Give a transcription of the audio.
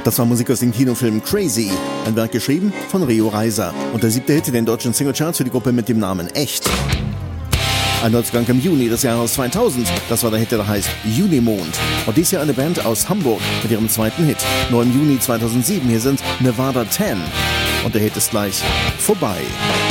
Das war Musik aus dem Kinofilm Crazy, ein Werk geschrieben von Rio Reiser und der 7. Hit in den deutschen Singlecharts für die Gruppe mit dem Namen Echt. Ein Neuzugang im Juni des Jahres 2000, das war der Hit, der heißt Junimond. Und dies Jahr eine Band aus Hamburg mit ihrem zweiten Hit. Nur im Juni 2007, hier sind Nevada 10. Und der Hit ist gleich vorbei.